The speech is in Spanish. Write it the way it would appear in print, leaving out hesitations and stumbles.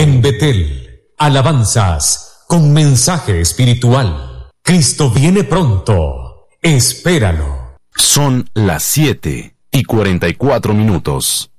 En Betel, alabanzas con mensaje espiritual. Cristo viene pronto. Espéralo. Son las 7:44.